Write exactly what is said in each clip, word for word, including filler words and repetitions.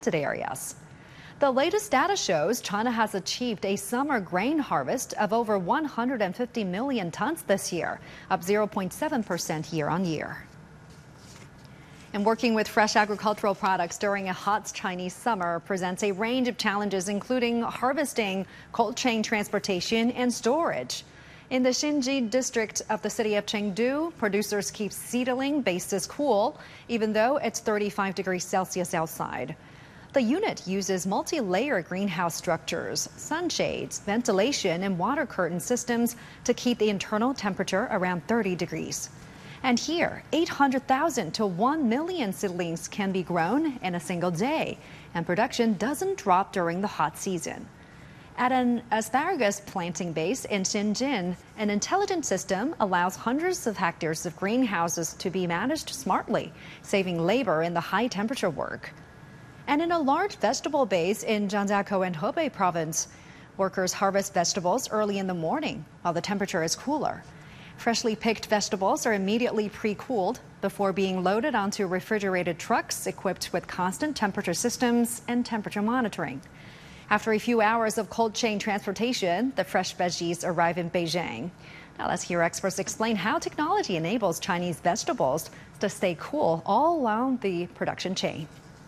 areas. The latest data shows China has achieved a summer grain harvest of over one hundred fifty million tons this year, up zero point seven percent year on year. And working with fresh agricultural products during a hot Chinese summer presents a range of challenges, including harvesting, cold chain transportation, and storage. In the Xinji district of the city of Chengdu, producers keep seedling bases cool, even though it's thirty-five degrees Celsius outside. The unit uses multi-layer greenhouse structures, sunshades, ventilation, and water curtain systems to keep the internal temperature around thirty degrees. And here, eight hundred thousand to one million seedlings can be grown in a single day, and production doesn't drop during the hot season. At an asparagus planting base in Shenzhen, an intelligent system allows hundreds of hectares of greenhouses to be managed smartly, saving labor in the high-temperature work. And in a large vegetable base in Zhangjiakou in Hebei province, workers harvest vegetables early in the morning while the temperature is cooler. Freshly picked vegetables are immediately pre-cooled before being loaded onto refrigerated trucks equipped with constant temperature systems and temperature monitoring. After a few hours of cold chain transportation, the fresh veggies arrive in Beijing. Now let's hear experts explain how technology enables Chinese vegetables to stay cool all along the production chain.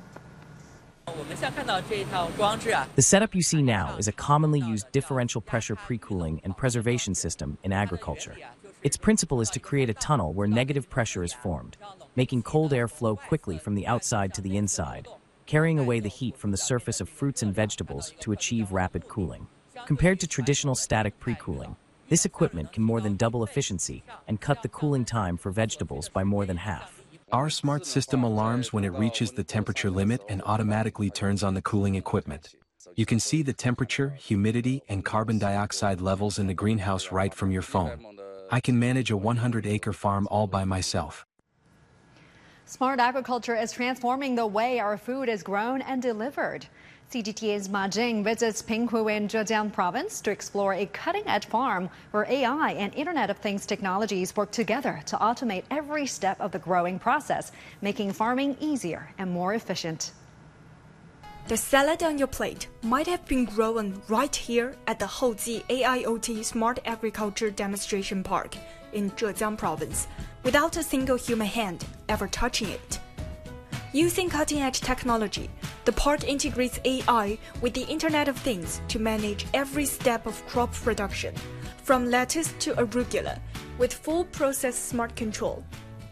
The setup you see now is a commonly used differential pressure pre-cooling and preservation system in agriculture. Its principle is to create a tunnel where negative pressure is formed, making cold air flow quickly from the outside to the inside, carrying away the heat from the surface of fruits and vegetables to achieve rapid cooling. Compared to traditional static pre-cooling, this equipment can more than double efficiency and cut the cooling time for vegetables by more than half. Our smart system alarms when it reaches the temperature limit and automatically turns on the cooling equipment. You can see the temperature, humidity, and carbon dioxide levels in the greenhouse right from your phone. I can manage a one hundred acre farm all by myself. Smart agriculture is transforming the way our food is grown and delivered. C G T A's Ma Jing visits Pinghu in Zhejiang province to explore a cutting-edge farm where A I and Internet of Things technologies work together to automate every step of the growing process, making farming easier and more efficient. The salad on your plate might have been grown right here at the Houji A I O T Smart Agriculture Demonstration Park in Zhejiang province, without a single human hand ever touching it. Using cutting-edge technology, the park integrates A I with the Internet of Things to manage every step of crop production, from lettuce to arugula, with full process smart control.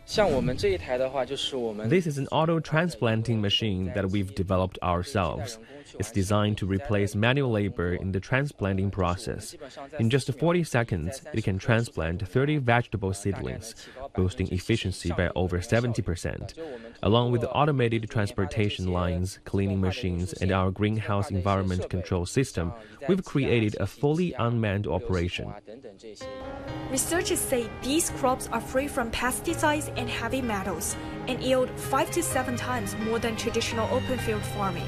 This is an auto-transplanting machine that we've developed ourselves. It's designed to replace manual labor in the transplanting process. In just forty seconds, it can transplant thirty vegetable seedlings, boosting efficiency by over seventy percent. Along with the automated transportation lines, cleaning machines, and our greenhouse environment control system, we've created a fully unmanned operation. Researchers say these crops are free from pesticides and heavy metals and yield five to seven times more than traditional open field farming.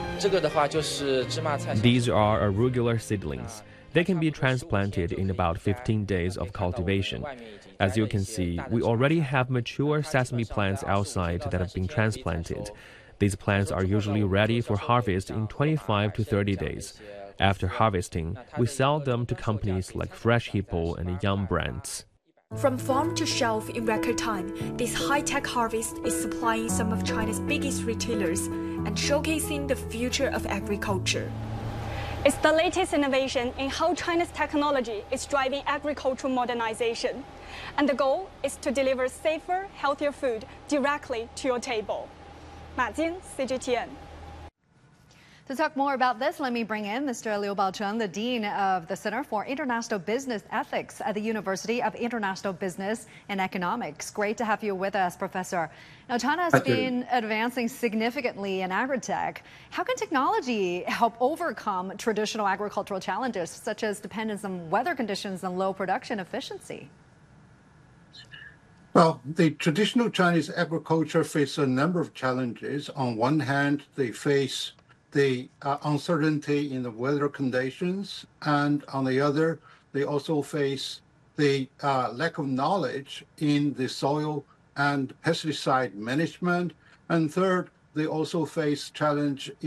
These are arugula seedlings. They can be transplanted in about fifteen days of cultivation. As you can see, we already have mature sesame plants outside that have been transplanted. These plants are usually ready for harvest in twenty-five to thirty days. After harvesting, we sell them to companies like Fresh Hippo and Yum Brands. From farm to shelf in record time, this high-tech harvest is supplying some of China's biggest retailers and showcasing the future of agriculture. It's the latest innovation in how China's technology is driving agricultural modernization. And the goal is to deliver safer, healthier food directly to your table. Ma Jing, C G T N. To talk more about this, let me bring in Mister Liu Baocheng, the Dean of the Center for International Business Ethics at the University of International Business and Economics. Great to have you with us, Professor. Now, China has been advancing significantly in agri-tech. How can technology help overcome traditional agricultural challenges, such as dependence on weather conditions and low production efficiency? Well, the traditional Chinese agriculture faces a number of challenges. On one hand, they face the uh, uncertainty in the weather conditions, and on the other, they also face the uh, lack of knowledge in the soil and pesticide management. And third, they also face challenge